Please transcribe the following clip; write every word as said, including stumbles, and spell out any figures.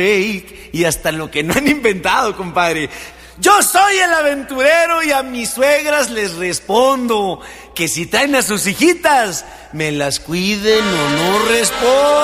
y hasta lo que no han inventado, compadre. Yo soy el aventurero y a mis suegras les respondo que si traen a sus hijitas, me las cuiden o no respondo.